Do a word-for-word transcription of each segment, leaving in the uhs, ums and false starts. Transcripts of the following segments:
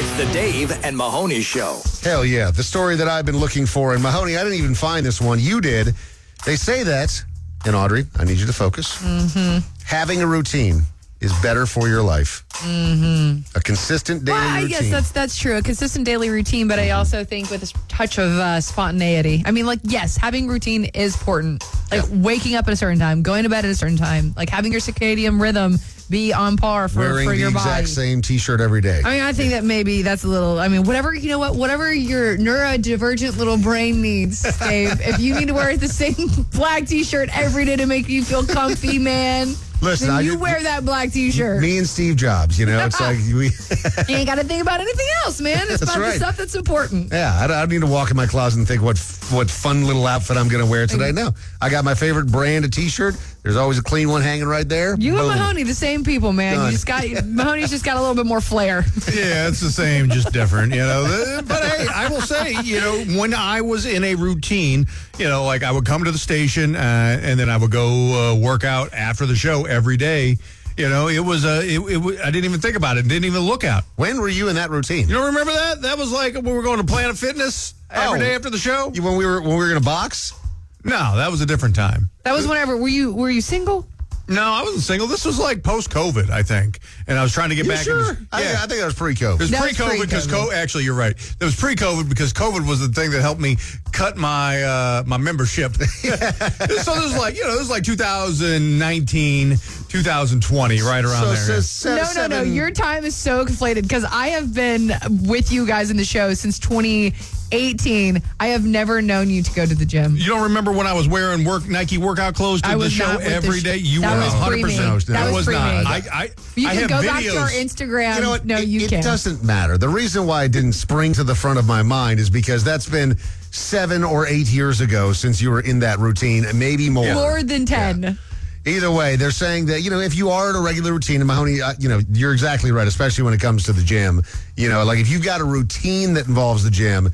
It's the Dave and Mahoney Show. Hell yeah. The story that I've been looking for. And Mahoney, I didn't even find this one. You did. They say that, and Audrey, I need you to focus. Mm-hmm. Having a routine is better for your life. Mm-hmm. A consistent daily well, I routine. guess that's that's true. A consistent daily routine, but I also think with a touch of uh, spontaneity. I mean, like, yes, having routine is important. Like Yeah. waking up at a certain time, going to bed at a certain time, like having your circadian rhythm be on par for, Wearing for your the body. exact same T-shirt every day. I mean, I think that maybe that's a little, I mean, whatever, you know what, whatever your neurodivergent little brain needs, Dave, if you need to wear the same black T-shirt every day to make you feel comfy, man, Listen, then I you did- wear that black T-shirt. Me and Steve Jobs, you know, it's like we. You ain't got to think about anything else, man. It's That's about right. the stuff that's important. Yeah, I don't, I don't need to walk in my closet and think what what fun little outfit I'm going to wear today. No, I got my favorite brand of T-shirt. There's always a clean one hanging right there. You Boom. and Mahoney, the same people, man. Done. You just got Mahoney's just got a little bit more flair. Yeah, it's the same, just different, you know. But hey, I will say, you know, when I was in a routine, you know, like I would come to the station uh, and then I would go uh, work out after the show every day. You know, it was a. It, it, wa- I didn't even think about it. Didn't even look out. When were you in that routine? You don't remember that? That was like when we were going to Planet Fitness every Oh. day after the show. You- when we were when we were going to box? No, that was a different time. That was whenever. Were you were you single? No, I wasn't single. This was like post-COVID, I think, and I was trying to get You back. sure? In I, yeah. think, I think that was pre-COVID. It was That was pre-COVID because pre-COVID. co- actually you're right. It was pre-COVID because COVID was the thing that helped me cut my uh, my membership. So this was like you know this was like two thousand nineteen, two thousand twenty, right around So, there. so, yeah. se- No, no, seven- no. Your time is so conflated because I have been with you guys in the show since twenty eighteen. I have never known you to go to the gym. You don't remember when I was wearing work Nike workout clothes to I the was show not with the every sh- day? You that were was one hundred pre-me. percent. That It was was not. pre-me. I, I, You I can have go videos. back to our Instagram. You know what? No, it, you it can. doesn't matter. The reason why it didn't spring to the front of my mind is because that's been seven or eight years ago since you were in that routine, and maybe more. More than ten. Either way, they're saying that, you know, if you are in a regular routine, and Mahoney, uh, you know, you're exactly right, especially when it comes to the gym. You know, like if you've got a routine that involves the gym,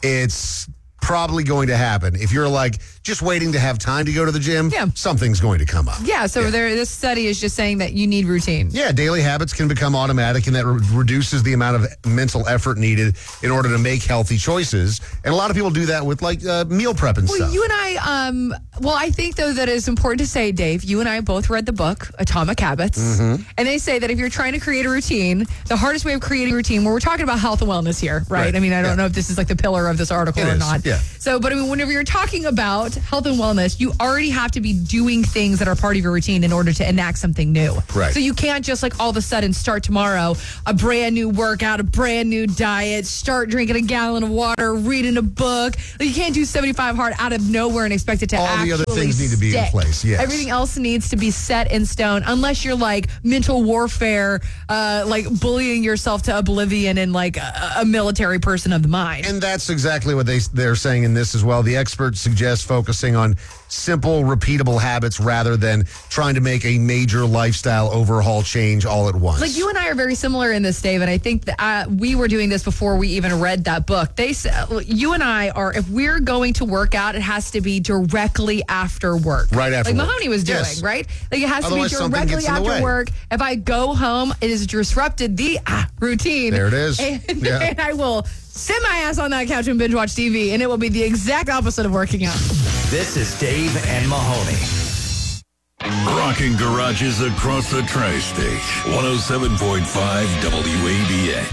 it's probably going to happen. If you're like just waiting to have time to go to the gym, Yeah. something's going to come up. Yeah, so there. This study is just saying that you need routine. Yeah, daily habits can become automatic, and that re- reduces the amount of mental effort needed in order to make healthy choices. And a lot of people do that with like uh, meal prep and Well, stuff. you and I, um, well, I think though that it's important to say, Dave, you and I both read the book Atomic Habits, Mm-hmm. and they say that if you're trying to create a routine, the hardest way of creating a routine, when we're talking about health and wellness here, right? Right. I mean, I don't Yeah. know if this is like the pillar of this article It or is, not. yeah. So, but I mean, whenever you're talking about health and wellness, you already have to be doing things that are part of your routine in order to enact something new. Right. So you can't just like all of a sudden start tomorrow a brand new workout, a brand new diet, start drinking a gallon of water, reading a book. Like, you can't do seventy-five hard out of nowhere and expect it to All the actually other things need to be in stick. place, yes. Everything else needs to be set in stone unless you're like mental warfare, uh, like bullying yourself to oblivion and like a, a military person of the mind. And that's exactly what they they're saying in this as well. The experts suggest focusing on simple, repeatable habits rather than trying to make a major lifestyle overhaul change all at once. Like, you and I are very similar in this, Dave, and I think that uh, we were doing this before we even read that book. They said, you and I are, if we're going to work out, it has to be directly after work. Right after Like work. Mahoney was doing, Yes. right? Like, it has Otherwise, to be something directly gets in the way. after work. If I go home, it has disrupted the ah, routine. There it is. And, Yeah. and I will sit my ass on that couch and binge watch T V, and it will be the exact opposite of working out. This is Dave and Mahoney. Rocking garages across the tri-state. one oh seven point five W A B A.